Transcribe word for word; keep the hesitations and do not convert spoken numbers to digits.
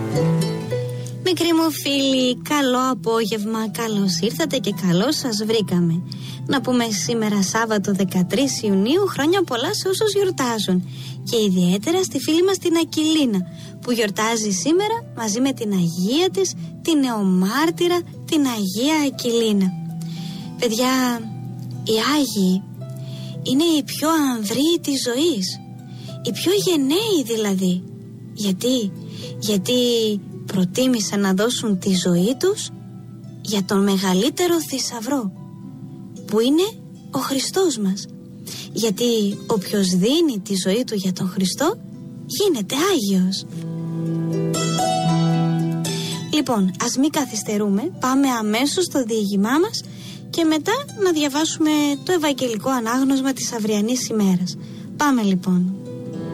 Μικροί μου φίλοι, καλό απόγευμα, καλώς ήρθατε και καλώς σας βρήκαμε. Να πούμε σήμερα Σάββατο δεκατρείς Ιουνίου χρόνια πολλά σε όσους γιορτάζουν. Και ιδιαίτερα στη φίλη μας την Ακυλίνα, που γιορτάζει σήμερα μαζί με την Αγία της, την νεομάρτυρα, την Αγία Ακυλίνα. Παιδιά, οι Άγιοι είναι οι πιο ανδρείοι της ζωής, οι πιο γενναίοι δηλαδή. Γιατί, γιατί προτίμησαν να δώσουν τη ζωή τους για τον μεγαλύτερο θησαυρό, που είναι ο Χριστός μας. Γιατί όποιος δίνει τη ζωή του για τον Χριστό γίνεται Άγιος. Λοιπόν, ας μην καθυστερούμε, πάμε αμέσως στο διήγημά μας και μετά να διαβάσουμε το Ευαγγελικό Ανάγνωσμα της αυριανής ημέρας. Πάμε λοιπόν.